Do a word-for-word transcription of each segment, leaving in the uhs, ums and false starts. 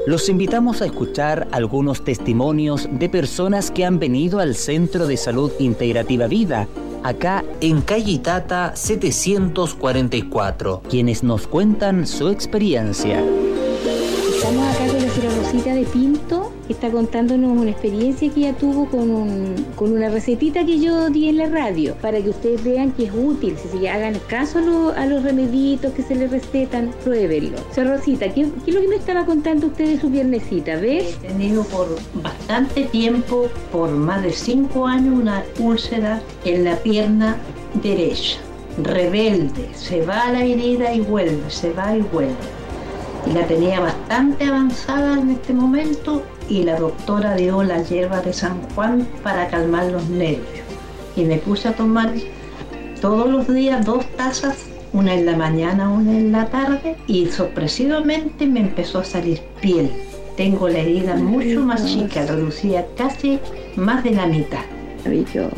Los invitamos a escuchar algunos testimonios de personas que han venido al Centro de Salud Integrativa Vida, acá en calle Itata setecientos cuarenta y cuatro, quienes nos cuentan su experiencia. Estamos acá con la señora Rosita de Pinto, que está contándonos una experiencia que ella tuvo con, un, con una recetita que yo di en la radio, para que ustedes vean que es útil, si se hagan caso a, lo, a los remeditos que se les recetan, pruébenlo. Señora Rosita, ¿qué, ¿qué es lo que me estaba contando usted de su piernecita? ¿Ves? He tenido por bastante tiempo, por más de cinco años, una úlcera en la pierna derecha. Rebelde, se va a la herida y vuelve, se va y vuelve. Y la tenía bastante avanzada en este momento y la doctora dio la hierba de San Juan para calmar los nervios. Y me puse a tomar todos los días dos tazas, una en la mañana, una en la tarde, y sorpresivamente me empezó a salir piel. Tengo la herida mucho más chica, reducida casi más de la mitad. Maravilloso.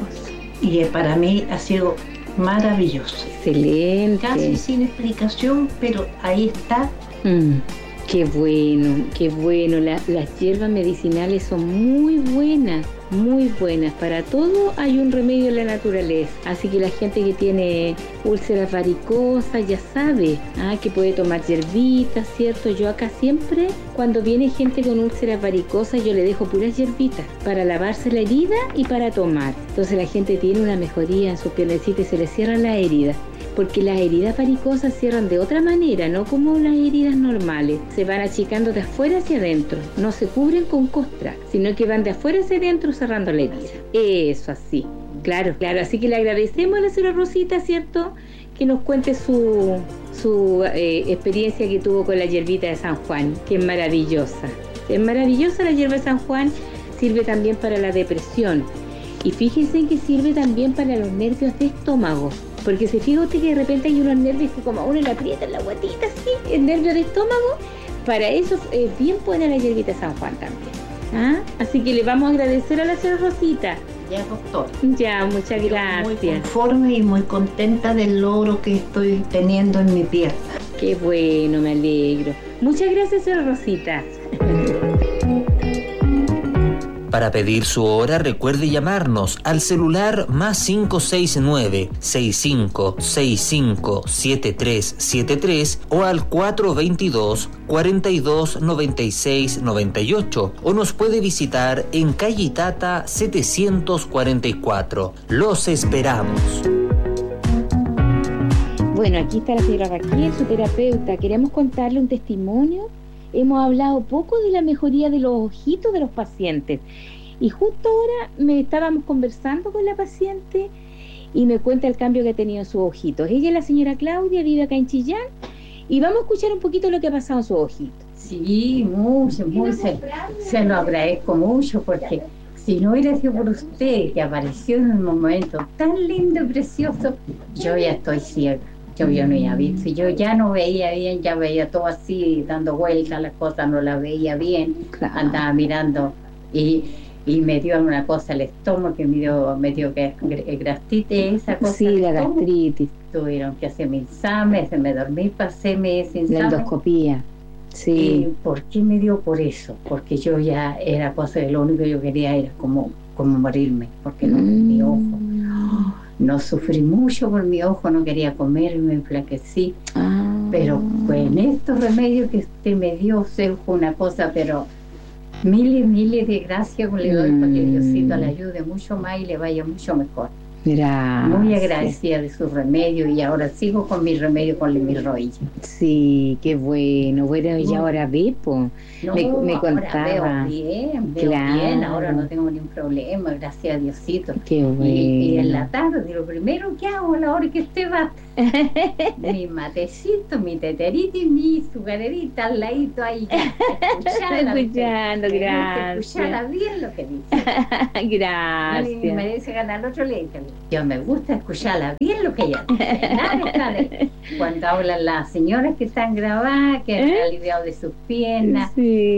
Y para mí ha sido maravilloso. Excelente. Casi sin explicación, pero ahí está. Mm, qué bueno, qué bueno. La, las hierbas medicinales son muy buenas, muy buenas. Para todo hay un remedio en la naturaleza. Así que la gente que tiene úlceras varicosas ya sabe ah, que puede tomar hierbitas, ¿cierto? Yo acá siempre, cuando viene gente con úlceras varicosas, yo le dejo puras hierbitas para lavarse la herida y para tomar. Entonces la gente tiene una mejoría en sus piernecitas y se le cierran las heridas. Porque las heridas varicosas cierran de otra manera, no como las heridas normales. Se van achicando de afuera hacia adentro, no se cubren con costra, sino que van de afuera hacia adentro cerrando la herida. Eso, así. Claro, claro. Así que le agradecemos a la señora Rosita, ¿cierto?, que nos cuente su, su eh, experiencia que tuvo con la hierbita de San Juan, que es maravillosa. Es maravillosa la hierba de San Juan, sirve también para la depresión. Y fíjense que sirve también para los nervios de estómago. Porque se fija usted que de repente hay unos nervios que como a uno le aprietan la guatita así, el nervio de estómago. Para eso es bien buena la hierbita de San Juan también. ¿Ah? Así que le vamos a agradecer a la señora Rosita. Ya, doctor. Ya, muchas gracias. Muy conforme y muy contenta del logro que estoy teniendo en mi pierna. Qué bueno, me alegro. Muchas gracias, señora Rosita. Para pedir su hora, recuerde llamarnos al celular más cinco seis nueve, seis cinco seis cinco, siete tres siete tres o al cuatro dos dos, cuatro dos, nueve seis nueve ocho, o nos puede visitar en calle Itata setecientos cuarenta y cuatro. Los esperamos. Bueno, aquí está la señora Raquel, su terapeuta. Queremos contarle un testimonio. Hemos hablado poco de la mejoría de los ojitos de los pacientes y justo ahora me estábamos conversando con la paciente y me cuenta el cambio que ha tenido en sus ojitos. Ella es la señora Claudia, vive acá en Chillán y vamos a escuchar un poquito lo que ha pasado en sus ojitos. Sí, mucho, muy se, se lo agradezco mucho porque si no hubiera sido por usted que apareció en un momento tan lindo y precioso, yo ya estoy ciega. Yo, yo no había visto, yo ya no veía bien, ya veía todo así, dando vueltas, las cosas no las veía bien, claro. Andaba mirando y, y me dio una cosa al estómago, que me dio, me dio gastritis, esa cosa. Sí, la gastritis. Tuvieron que hacerme examen, me dormí, pasé ese examen. La endoscopía. Sí. ¿Y por qué me dio por eso? Porque yo ya era cosa que lo único que yo quería era como, como morirme, porque no, mm. mi ojo. No sufrí mucho por mi ojo, no quería comer, me enflaquecí. Ah. Pero pues en estos remedios que usted me dio, se fue una cosa, pero miles, miles de gracias le doy mm. para que Diosito le ayude mucho más y le vaya mucho mejor. Gracias. Muy agradecida de su remedio y ahora sigo con mi remedio con mi rodilla. Sí, qué bueno. Bueno, y ahora ve, po. No, me, me ahora contaba. veo bien, veo claro. bien, ahora no tengo ningún problema, gracias a Diosito. Qué bueno. Y, y en la tarde, lo primero que hago a la hora que usted va, mi matecito, mi teterito y mi sugarerita al ladito ahí. Escuchando, escuchando, gracias. Escucharla bien lo que dice. Gracias. Y me dice ganar otro leite. Yo me gusta escucharla bien lo que ella dice. Nada está de, cuando hablan las señoras que están grabadas, que han aliviado de sus piernas. Sí.